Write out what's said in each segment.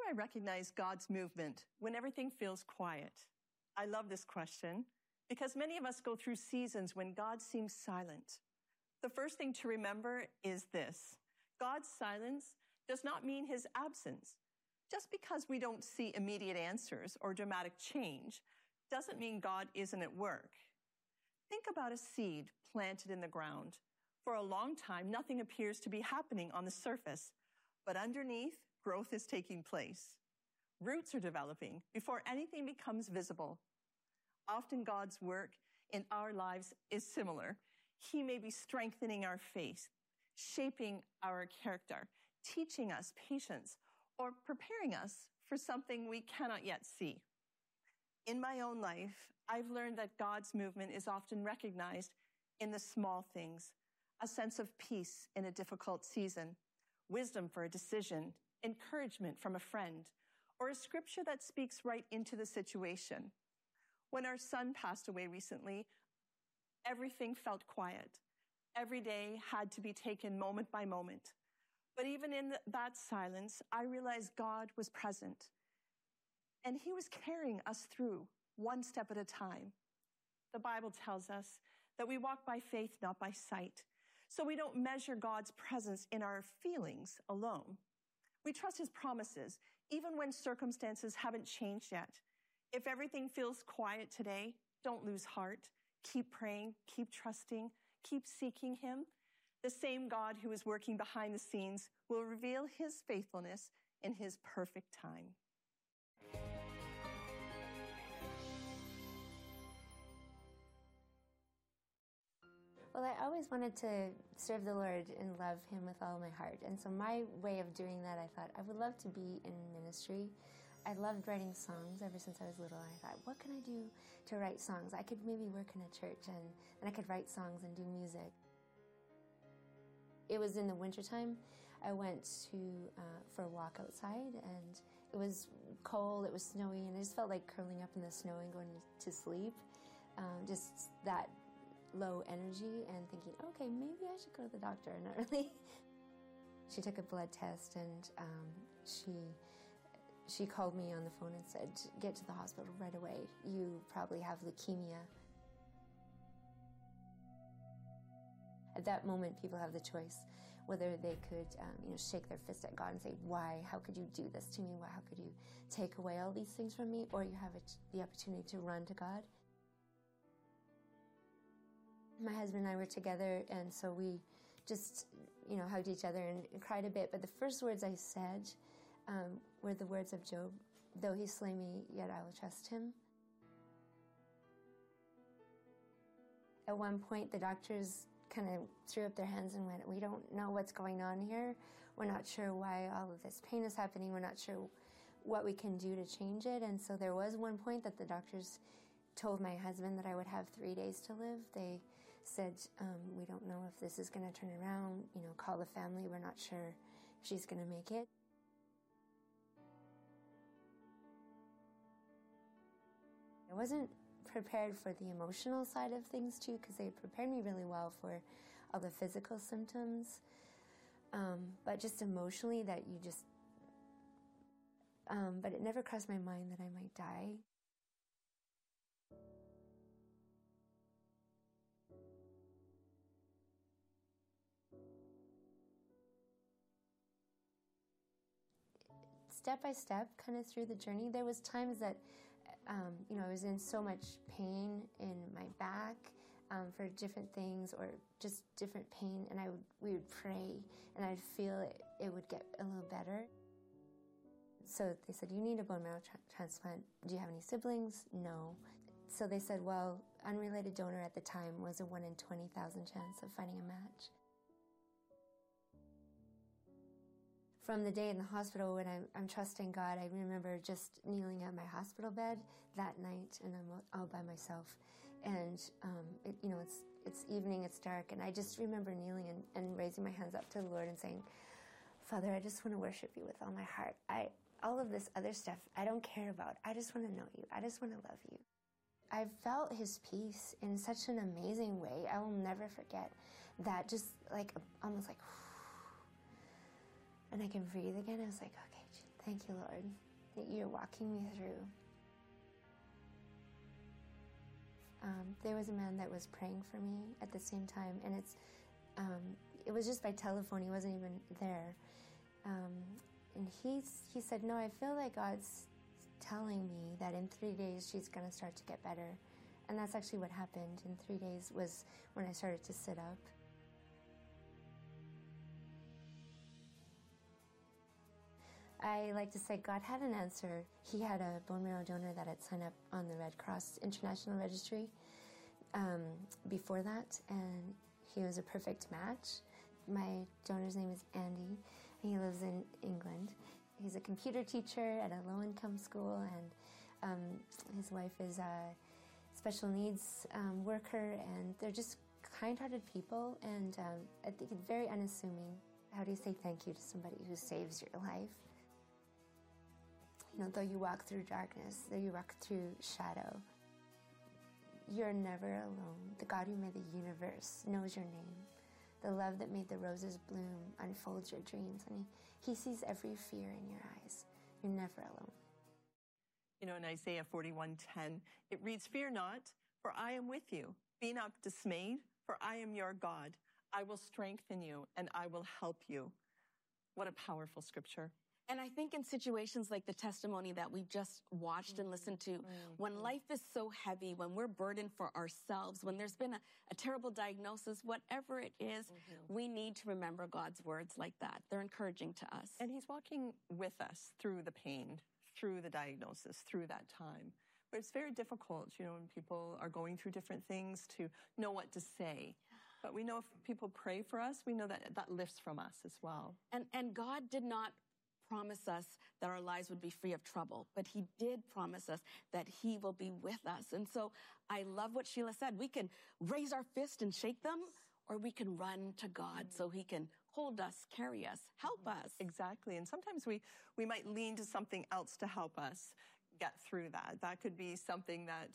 I recognize God's movement when everything feels quiet? I love this question because many of us go through seasons when God seems silent. The first thing to remember is this: God's silence does not mean his absence. Just because we don't see immediate answers or dramatic change doesn't mean God isn't at work. Think about a seed planted in the ground. For a long time, nothing appears to be happening on the surface, but underneath, growth is taking place. Roots are developing before anything becomes visible. Often God's work in our lives is similar. He may be strengthening our faith, shaping our character, teaching us patience, or preparing us for something we cannot yet see. In my own life, I've learned that God's movement is often recognized in the small things: a sense of peace in a difficult season, wisdom for a decision, encouragement from a friend, or a scripture that speaks right into the situation. When our son passed away recently, everything felt quiet. Every day had to be taken moment by moment. But even in that silence, I realized God was present, and he was carrying us through one step at a time. The Bible tells us that we walk by faith, not by sight. So we don't measure God's presence in our feelings alone. We trust his promises, even when circumstances haven't changed yet. If everything feels quiet today, don't lose heart. Keep praying, keep trusting, keep seeking him. The same God who is working behind the scenes will reveal his faithfulness in his perfect time. Well, I always wanted to serve the Lord and love him with all my heart. And so my way of doing that, I thought, I would love to be in ministry. I loved writing songs ever since I was little. I thought, what can I do to write songs? I could maybe work in a church and I could write songs and do music. It was in the wintertime. I went for a walk outside, and it was cold, it was snowy, and I just felt like curling up in the snow and going to sleep. Just that low energy, and thinking, okay, maybe I should go to the doctor. And not really. She took a blood test, and she called me on the phone and said, get to the hospital right away. You probably have leukemia. At that moment, people have the choice whether they could shake their fist at God and say, why? How could you do this to me? Why? How could you take away all these things from me? Or you have the opportunity to run to God. My husband and I were together, and so we just, hugged each other and cried a bit. But the first words I said were the words of Job: though he slay me, yet I will trust him. At one point, the doctors kind of threw up their hands and went, we don't know what's going on here. We're not sure why all of this pain is happening. We're not sure what we can do to change it. And so there was one point that the doctors told my husband that I would have 3 days to live. They said, we don't know if this is going to turn around, call the family. We're not sure if she's going to make it. I wasn't prepared for the emotional side of things too, because they prepared me really well for all the physical symptoms. But just emotionally, that you just, but it never crossed my mind that I might die. Step by step, kind of through the journey, there was times that, I was in so much pain in my back for different things, or just different pain, and we would pray, and I'd feel it would get a little better. So they said, you need a bone marrow transplant. Do you have any siblings? No. So they said, well, unrelated donor at the time was a 1 in 20,000 chance of finding a match. From the day in the hospital when I'm trusting God, I remember just kneeling at my hospital bed that night, and I'm all by myself. And it's evening, it's dark, and I just remember kneeling and raising my hands up to the Lord and saying, Father, I just want to worship you with all my heart. All of this other stuff I don't care about. I just want to know you. I just want to love you. I felt his peace in such an amazing way. I will never forget that, just like almost like, and I can breathe again. I was like, okay, Thank you, Lord, that you're walking me through. There was a man that was praying for me at the same time, and it was just by telephone. He wasn't even there. And he said, no, I feel like God's telling me that in 3 days she's going to start to get better. And that's actually what happened. In 3 days was when I started to sit up. I like to say God had an answer. He had a bone marrow donor that had signed up on the Red Cross International Registry before that, and he was a perfect match. My donor's name is Andy, and he lives in England. He's a computer teacher at a low-income school, and his wife is a special needs worker, and they're just kind-hearted people, and I think it's very unassuming. How do you say thank you to somebody who saves your life? You know, though you walk through darkness, though you walk through shadow, you're never alone. The God who made the universe knows your name. The love that made the roses bloom unfolds your dreams, and he sees every fear in your eyes. You're never alone. You know, in Isaiah 41:10, it reads, "Fear not, for I am with you. Be not dismayed, for I am your God. I will strengthen you, and I will help you." What a powerful scripture. And I think in situations like the testimony that we just watched and listened to, when life is so heavy, when we're burdened for ourselves, when there's been a terrible diagnosis, whatever it is, we need to remember God's words like that. They're encouraging to us. And he's walking with us through the pain, through the diagnosis, through that time. But it's very difficult, you know, when people are going through different things to know what to say. But we know if people pray for us, we know that that lifts from us as well. And God did not promise us that our lives would be free of trouble, but he did promise us that he will be with us. And so I love what Sheila said. We can raise our fist and shake them, or we can run to God so he can hold us, carry us, help us. Exactly. And sometimes we might lean to something else to help us get through that. That could be something that,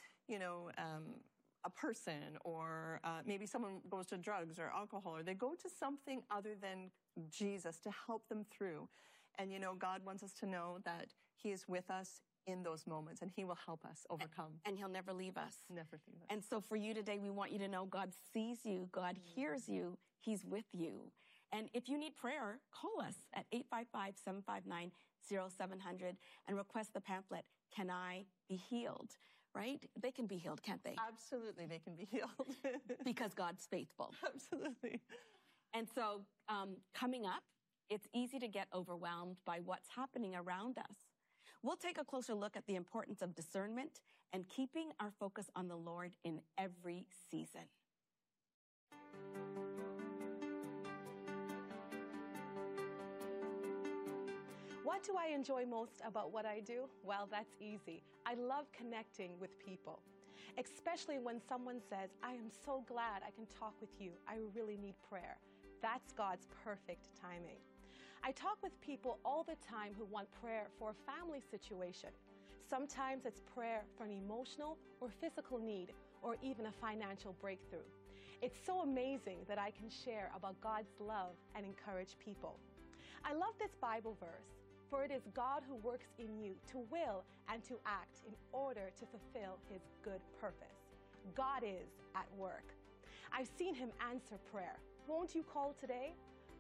a person, or maybe someone goes to drugs or alcohol, or they go to something other than Jesus to help them through. And, you know, God wants us to know that he is with us in those moments, and he will help us overcome. And he'll never leave us. Never leave us. And so for you today, we want you to know God sees you, God hears you, he's with you. And if you need prayer, call us at 855-759-0700 and request the pamphlet, Can I Be Healed? Right? They can be healed, can't they? Absolutely, they can be healed. Because God's faithful. Absolutely. And so coming up, it's easy to get overwhelmed by what's happening around us. We'll take a closer look at the importance of discernment and keeping our focus on the Lord in every season. What do I enjoy most about what I do? Well, that's easy. I love connecting with people, especially when someone says, I am so glad I can talk with you. I really need prayer. That's God's perfect timing. I talk with people all the time who want prayer for a family situation. Sometimes it's prayer for an emotional or physical need, or even a financial breakthrough. It's so amazing that I can share about God's love and encourage people. I love this Bible verse. For it is God who works in you to will and to act in order to fulfill his good purpose. God is at work. I've seen him answer prayer. Won't you call today?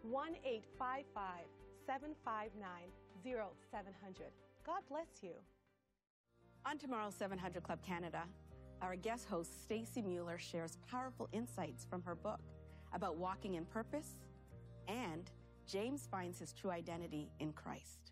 1-855-759-0700. God bless you. On tomorrow's 700 Club Canada, our guest host Stacey Mueller shares powerful insights from her book about walking in purpose, and James finds his true identity in Christ.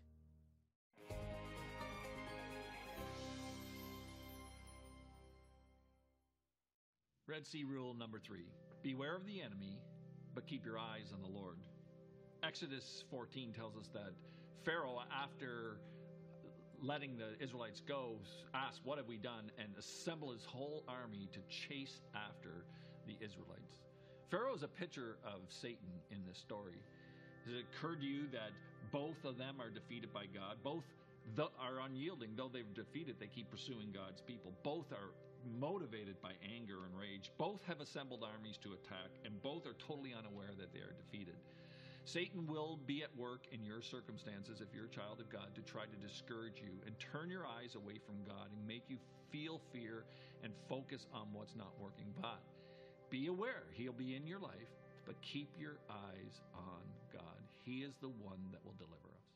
Red Sea rule number 3. Beware of the enemy, but keep your eyes on the Lord. Exodus 14 tells us that Pharaoh, after letting the Israelites go, asked, what have we done? And assemble his whole army to chase after the Israelites. Pharaoh is a picture of Satan in this story. Has it occurred to you that both of them are defeated by God? Both are unyielding. Though they've defeated, they keep pursuing God's people. Both are motivated by anger and rage. Both have assembled armies to attack, and both are totally unaware that they are defeated. Satan will be at work in your circumstances if you're a child of God to try to discourage you and turn your eyes away from God and make you feel fear and focus on what's not working. But be aware, he'll be in your life, but keep your eyes on God. He is the one that will deliver us.